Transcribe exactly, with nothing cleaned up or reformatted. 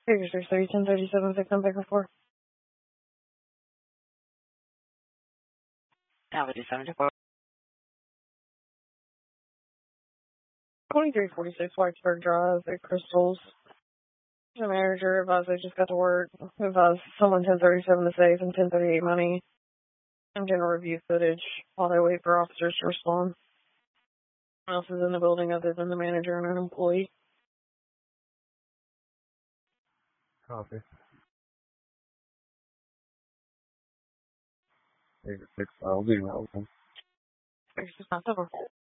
Figures six thirty, ten thirty-seven, six on Baker four. Avenue seventy-four. twenty-three forty-six Whitesburg Drive at Crystals. The manager advised they just got to work. Advised someone ten thirty-seven to safe and ten thirty-eight money. I'm going to review footage while they wait for officers to respond. Who else is in the building other than the manager and an employee? Copy. eight six, I'll be open. Figures six nine seven.